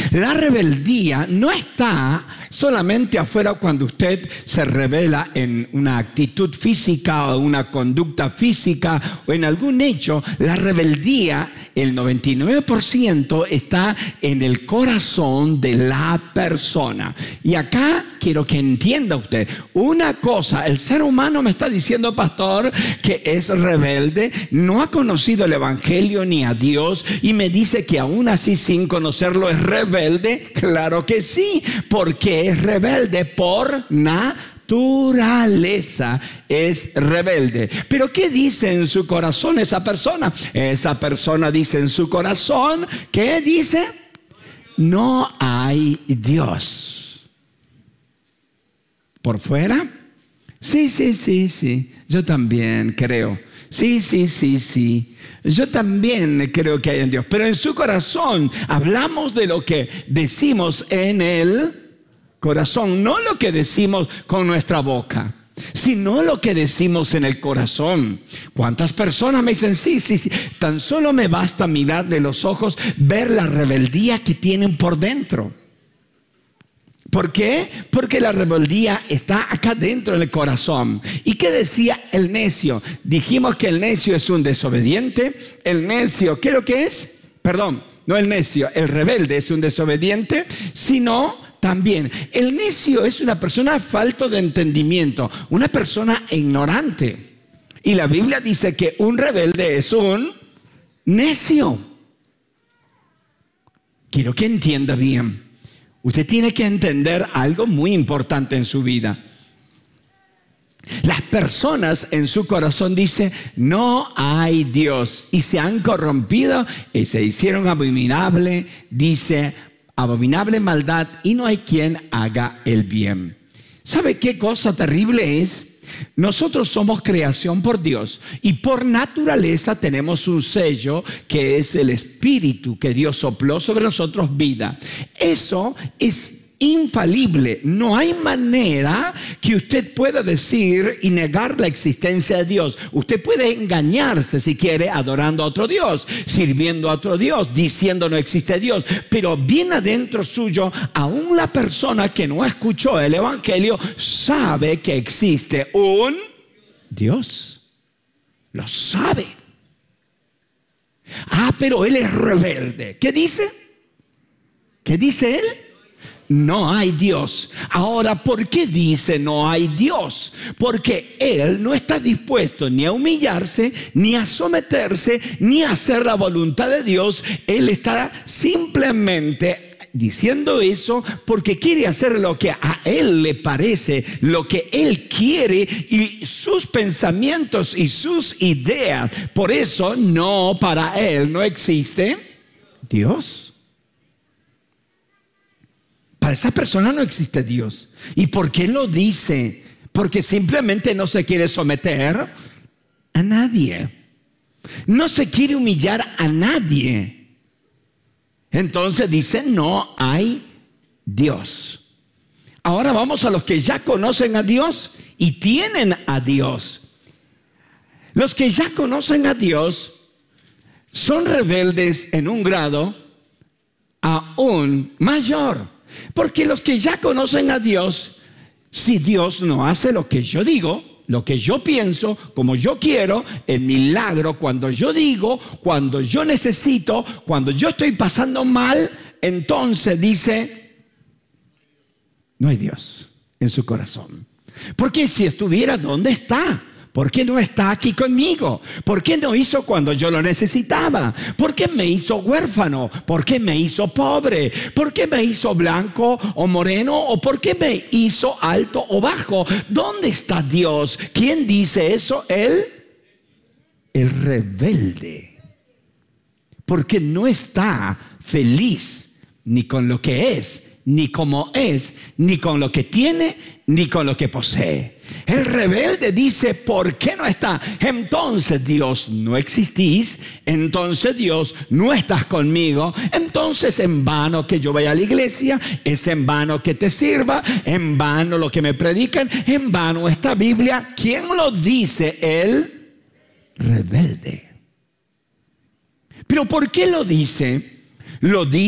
La rebeldía no está solamente afuera cuando usted se revela en una actitud física o una conducta física o en algún hecho. La rebeldía, el 99% está en el corazón de la persona. Y acá quiero que entienda usted una cosa: el ser humano me está diciendo, pastor, que es rebelde, no ha conocido el evangelio ni a Dios y me dice que aún así sin conocerlo es rebelde. Claro que sí, porque es rebelde por naturaleza, es rebelde. Pero ¿qué dice en su corazón esa persona? Esa persona dice en su corazón, ¿qué dice? No hay Dios. ¿Por fuera? Sí, yo también creo. Sí, yo también creo que hay un Dios. Pero en su corazón hablamos de lo que decimos en el corazón, no lo que decimos con nuestra boca, sino lo que decimos en el corazón. ¿Cuántas personas me dicen sí? Tan solo me basta mirarle los ojos, ver la rebeldía que tienen por dentro? ¿Por qué? Porque la rebeldía está acá dentro del corazón. ¿Y qué decía el necio? Dijimos que el necio es un desobediente. El necio, ¿qué es lo que es? Perdón, no el necio, el rebelde es un desobediente, sino también el necio es una persona falto de entendimiento, una persona ignorante. Y la Biblia dice que un rebelde es un necio. Quiero que entienda bien. Usted tiene que entender algo muy importante en su vida. Las personas en su corazón dicen, no hay Dios. Y se han corrompido y se hicieron abominable, dice, abominable maldad, y no hay quien haga el bien. ¿Sabe qué cosa terrible es? Nosotros somos creación por Dios y por naturaleza tenemos un sello que es el Espíritu que Dios sopló sobre nosotros, vida. Eso es infalible. No hay manera que usted pueda decir y negar la existencia de Dios. Usted puede engañarse si quiere adorando a otro Dios, sirviendo a otro Dios, diciendo no existe Dios, pero bien adentro suyo, aún la persona que no escuchó el evangelio sabe que existe un Dios. Lo sabe. Pero él es rebelde. ¿Qué dice? ¿Qué dice él? No hay Dios. Ahora, ¿por qué dice no hay Dios? Porque él no está dispuesto ni a humillarse, ni a someterse, ni a hacer la voluntad de Dios. Él está simplemente diciendo eso porque quiere hacer lo que a él le parece, lo que él quiere y sus pensamientos y sus ideas. Por eso para él no existe Dios. Para esa persona no existe Dios. ¿Y por qué lo dice? Porque simplemente no se quiere someter a nadie. No se quiere humillar a nadie. Entonces dice, no hay Dios. Ahora vamos a los que ya conocen a Dios y tienen a Dios. Los que ya conocen a Dios son rebeldes en un grado aún mayor. Porque los que ya conocen a Dios, si Dios no hace lo que yo digo, lo que yo pienso, como yo quiero, el milagro, cuando yo digo, cuando yo necesito, cuando yo estoy pasando mal, entonces dice, no hay Dios en su corazón. Porque si estuviera, ¿dónde está? ¿Por qué no está aquí conmigo? ¿Por qué no hizo cuando yo lo necesitaba? ¿Por qué me hizo huérfano? ¿Por qué me hizo pobre? ¿Por qué me hizo blanco o moreno? ¿O por qué me hizo alto o bajo? ¿Dónde está Dios? ¿Quién dice eso? Él, el rebelde. Porque no está feliz ni con lo que es, ni como es, ni con lo que tiene, ni con lo que posee. El rebelde dice, ¿por qué no está? Entonces Dios no existís, entonces Dios no estás conmigo, entonces en vano que yo vaya a la iglesia, es en vano que te sirva, en vano lo que me predican, en vano esta Biblia. ¿Quién lo dice? El rebelde. ¿Pero por qué lo dice? Lo dice